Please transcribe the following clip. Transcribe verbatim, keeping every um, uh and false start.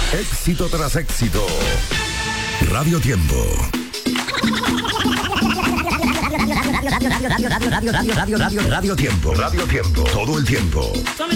Éxito tras éxito. Radio Tiempo. Radio, radio, radio, radio, radio, radio, radio, radio, radio, radio Tiempo. Radio Tiempo. Todo el tiempo.